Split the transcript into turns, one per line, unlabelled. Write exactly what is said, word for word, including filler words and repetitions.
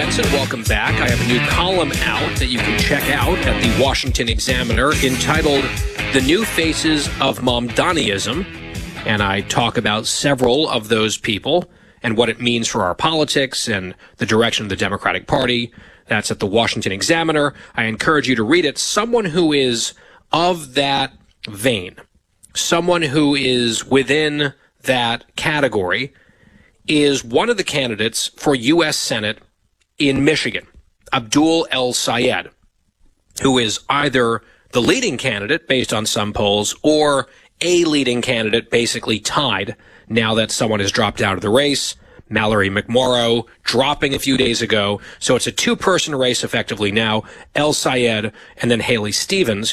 Johnson. Welcome back. I have a new column out that you can check out at the Washington Examiner entitled The New Faces of Mamdaniism. And I talk about several of those people and what it means for our politics and the direction of the Democratic Party. That's at the Washington Examiner. I encourage you to read it. Someone who is of that vein, someone who is within that category, is one of the candidates for U S Senate in Michigan, Abdul El-Sayed, who is either the leading candidate based on some polls or a leading candidate, basically tied now that someone has dropped out of the race. Mallory McMorrow dropping a few days ago. So it's a two-person race effectively now, El-Sayed and then Haley Stevens,